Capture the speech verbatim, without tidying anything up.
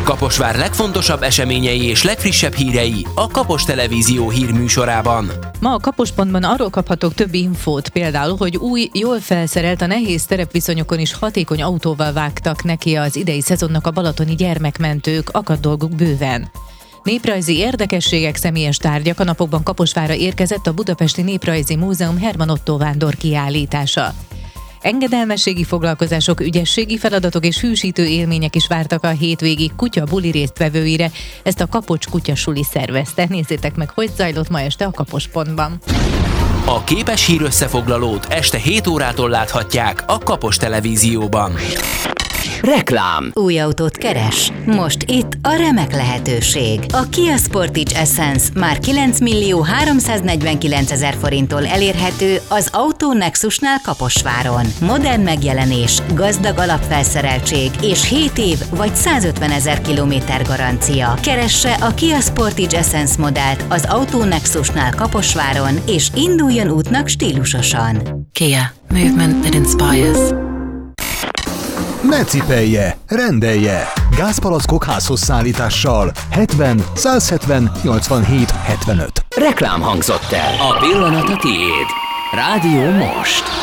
Kaposvár legfontosabb eseményei és legfrissebb hírei a Kapos Televízió hírműsorában. Ma a Kapospontban arról kaphatok több infót, például, hogy új, jól felszerelt, a nehéz terepviszonyokon is hatékony autóval vágtak neki az idei szezonnak a balatoni gyermekmentők, akadt dolguk bőven. Néprajzi érdekességek, személyes tárgyak. A napokban Kaposvárra érkezett a Budapesti Néprajzi Múzeum Herman Ottó vándor kiállítása. Engedelmességi foglalkozások, ügyességi feladatok és hűsítő élmények is vártak a hétvégi kutya buli résztvevőire. Ezt a Kapocs kutyasuli szervezte. Nézzétek meg, hogy zajlott ma este a Kapospontban. A képes hír összefoglalót este hét órától láthatják a Kapos Televízióban. Reklám. Új autót keres? Most itt a remek lehetőség. A Kia Sportage Essence már kilenc millió háromszáznegyvenkilencezer forinttól elérhető az Auto Nexusnál Kaposváron. Modern megjelenés, gazdag alapfelszereltség és hét év vagy százötvenezer kilométer garancia. Keresse a Kia Sportage Essence modellt az Auto Nexusnál Kaposváron és induljon útnak stílusosan. Kia. Movement that inspires. Ne cipelje, rendelje! Gázpalackok házhoz szállítással hetven százhetven nyolcvanhét hetvenöt. Reklám hangzott el. A pillanat a tiéd. Rádió most.